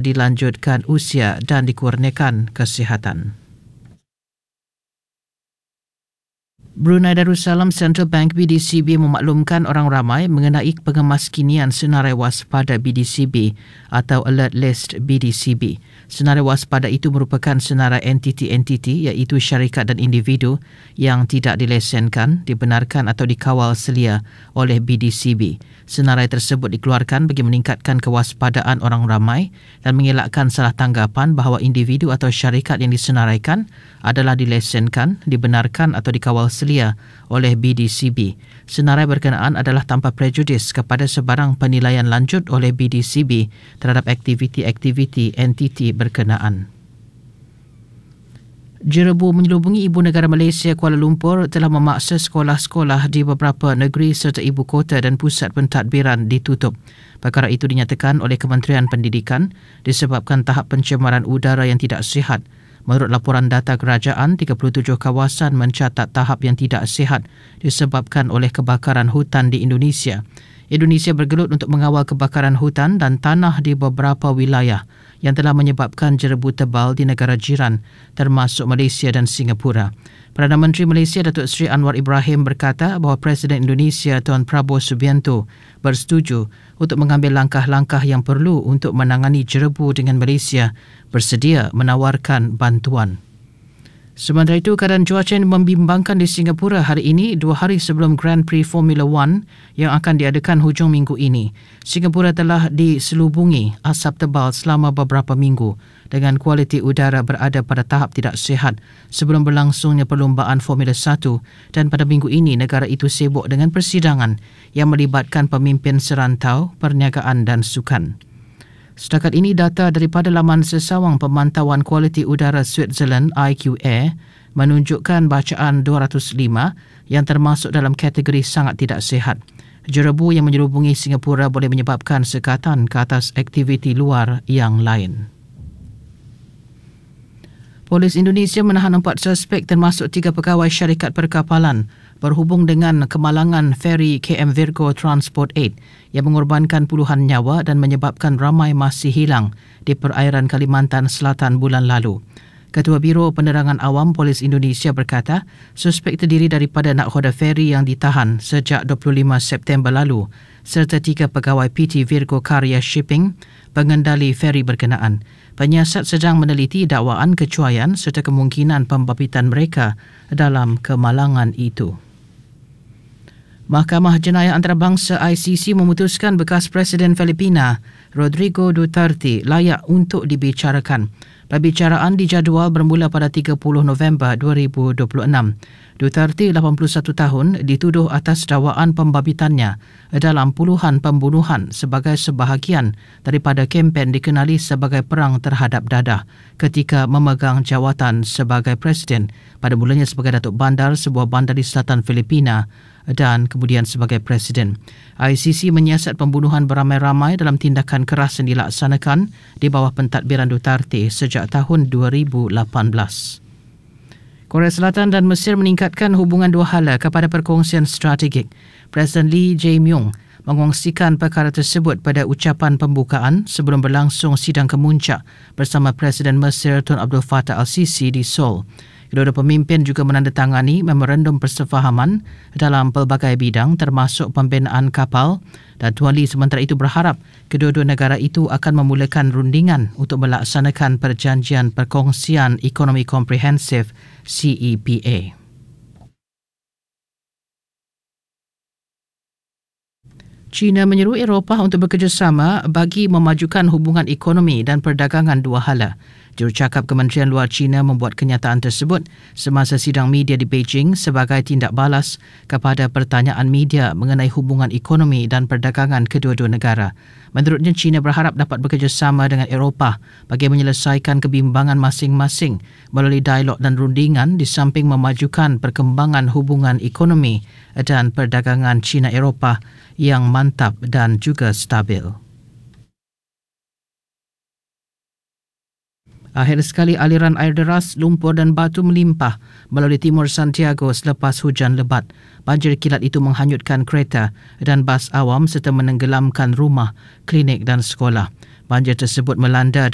dilanjutkan usia dan dikurniakan kesihatan. Brunei Darussalam Central Bank BDCB memaklumkan orang ramai mengenai pengemaskinian senarai waspada BDCB atau Alert List BDCB. Senarai waspada itu merupakan senarai entiti-entiti iaitu syarikat dan individu yang tidak dilesenkan, dibenarkan atau dikawal selia oleh BDCB. Senarai tersebut dikeluarkan bagi meningkatkan kewaspadaan orang ramai dan mengelakkan salah tanggapan bahawa individu atau syarikat yang disenaraikan adalah dilesenkan, dibenarkan atau dikawal selia oleh BDCB. Senarai berkenaan adalah tanpa prejudis kepada sebarang penilaian lanjut oleh BDCB terhadap aktiviti-aktiviti entiti berkenaan. Jerebu menyelubungi ibu negara Malaysia Kuala Lumpur telah memaksa sekolah-sekolah di beberapa negeri serta ibu kota dan pusat pentadbiran ditutup. Perkara itu dinyatakan oleh Kementerian Pendidikan disebabkan tahap pencemaran udara yang tidak sihat. Menurut laporan data kerajaan, 37 kawasan mencatat tahap yang tidak sihat disebabkan oleh kebakaran hutan di Indonesia. Indonesia bergelut untuk mengawal kebakaran hutan dan tanah di beberapa wilayah yang telah menyebabkan jerebu tebal di negara jiran termasuk Malaysia dan Singapura. Perdana Menteri Malaysia Datuk Seri Anwar Ibrahim berkata bahawa Presiden Indonesia Tuan Prabowo Subianto bersetuju untuk mengambil langkah-langkah yang perlu untuk menangani jerebu dengan Malaysia bersedia menawarkan bantuan. Sementara itu, keadaan cuaca yang membimbangkan di Singapura hari ini, 2 hari sebelum Grand Prix Formula One yang akan diadakan hujung minggu ini. Singapura telah diselubungi asap tebal selama beberapa minggu dengan kualiti udara berada pada tahap tidak sihat sebelum berlangsungnya perlumbaan Formula 1 dan pada minggu ini negara itu sibuk dengan persidangan yang melibatkan pemimpin serantau, perniagaan dan sukan. Setakat ini, data daripada laman sesawang pemantauan kualiti udara Switzerland IQ Air menunjukkan bacaan 205 yang termasuk dalam kategori sangat tidak sihat. Jerebu yang menyelubungi Singapura boleh menyebabkan sekatan ke atas aktiviti luar yang lain. Polis Indonesia menahan 4 suspek termasuk 3 pegawai syarikat perkapalan berhubung dengan kemalangan feri KM Virgo Transport 8 yang mengorbankan puluhan nyawa dan menyebabkan ramai masih hilang di perairan Kalimantan Selatan bulan lalu. Ketua Biro Penerangan Awam Polis Indonesia berkata, suspek terdiri daripada nakhoda feri yang ditahan sejak 25 September lalu serta 3 pegawai PT Virgo Karya Shipping, pengendali feri berkenaan. Penyiasat sedang meneliti dakwaan kecuaian serta kemungkinan pembabitan mereka dalam kemalangan itu. Mahkamah Jenayah Antarabangsa ICC memutuskan bekas Presiden Filipina Rodrigo Duterte layak untuk dibicarakan. Perbicaraan dijadual bermula pada 30 November 2026. Duterte, 81 tahun, dituduh atas dakwaan pembabitannya dalam puluhan pembunuhan sebagai sebahagian daripada kempen dikenali sebagai Perang Terhadap Dadah ketika memegang jawatan sebagai Presiden, pada mulanya sebagai Datuk Bandar sebuah bandar di selatan Filipina dan kemudian sebagai Presiden. ICC menyiasat pembunuhan beramai-ramai dalam tindakan keras yang dilaksanakan di bawah pentadbiran Duterte sejak tahun 2018. Korea Selatan dan Mesir meningkatkan hubungan dua hala kepada perkongsian strategik. Presiden Lee Jae-myung mengongsikan perkara tersebut pada ucapan pembukaan sebelum berlangsung sidang kemuncak bersama Presiden Mesir Tun Abdul Fattah al-Sisi di Seoul. Kedua-dua pemimpin juga menandatangani memorandum persefahaman dalam pelbagai bidang termasuk pembinaan kapal dan Tuan Lee sementara itu berharap kedua-dua negara itu akan memulakan rundingan untuk melaksanakan Perjanjian Perkongsian Ekonomi Komprehensif CEPA. China menyeru Eropah untuk bekerjasama bagi memajukan hubungan ekonomi dan perdagangan dua hala. Jurucakap Kementerian Luar China membuat kenyataan tersebut semasa sidang media di Beijing sebagai tindak balas kepada pertanyaan media mengenai hubungan ekonomi dan perdagangan kedua-dua negara. Menurutnya, China berharap dapat bekerjasama dengan Eropah bagi menyelesaikan kebimbangan masing-masing melalui dialog dan rundingan di samping memajukan perkembangan hubungan ekonomi dan perdagangan China-Eropah yang mantap dan juga stabil. Akhir sekali, aliran air deras, lumpur dan batu melimpah melalui timur Santiago selepas hujan lebat. Banjir kilat itu menghanyutkan kereta dan bas awam serta menenggelamkan rumah, klinik dan sekolah. Banjir tersebut melanda